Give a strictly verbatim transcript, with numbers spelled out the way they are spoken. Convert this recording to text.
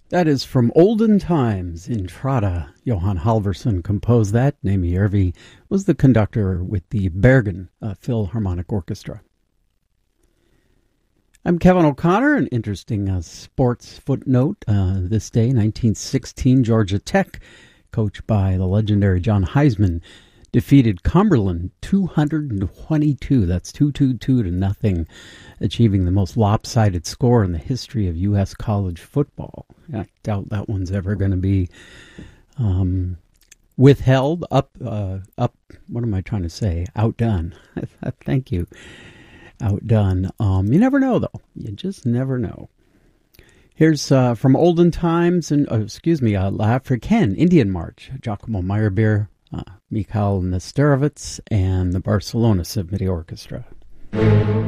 That is from Olden Times, Intrada. Johan Halvorson composed that. Nami Järvi was the conductor with the Bergen uh, Philharmonic Orchestra. I'm Kevin O'Connor. An interesting uh, sports footnote uh, this day, nineteen sixteen, Georgia Tech, coached by the legendary John Heisman, defeated Cumberland two hundred twenty-two. That's two hundred twenty-two to nothing, achieving the most lopsided score in the history of U S college football. I doubt that one's ever going to be um, withheld, up, uh, up. What am I trying to say? Outdone. Thank you. Outdone. Um, you never know, though. You just never know. Here's uh, from Olden Times, and oh, excuse me, uh, L'Africaine, Indian March, Giacomo Meyerbeer, uh, Mikhail Nesterovitz, and the Barcelona Symphony Orchestra.